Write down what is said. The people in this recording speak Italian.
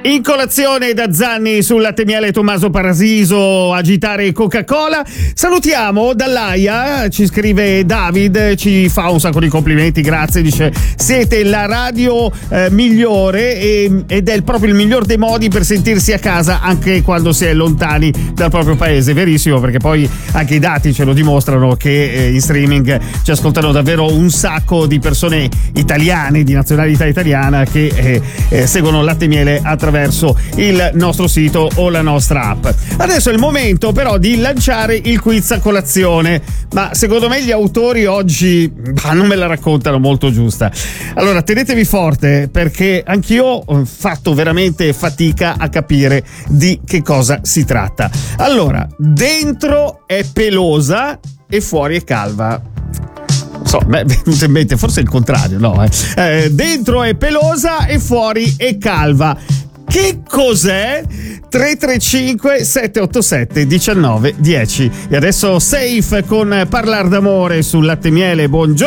In colazione da Zanni sul latte miele Tommaso Parasiso, agitare Coca-Cola. Salutiamo dall'Aia, ci scrive David, ci fa un sacco di complimenti, grazie, dice siete la radio migliore ed è proprio il miglior dei modi per sentirsi a casa anche quando si è lontani dal proprio paese. Verissimo, perché poi anche i dati ce lo dimostrano che in streaming ci ascoltano davvero un sacco di persone italiane, di nazionalità italiana, che seguono latte miele attraverso il nostro sito o la nostra app. Adesso è il momento però di lanciare il quiz a colazione, ma secondo me gli autori oggi non me la raccontano molto giusta. Allora tenetevi forte, perché anch'io ho fatto veramente fatica a capire di che cosa si tratta. Allora, dentro è pelosa e fuori è calva. Mi è venuto in mente, forse è il contrario, no? Dentro è pelosa e fuori è calva. Che cos'è? 335 787 19 10. E adesso Safe con Parlar d'amore sul latte miele. Buongiorno.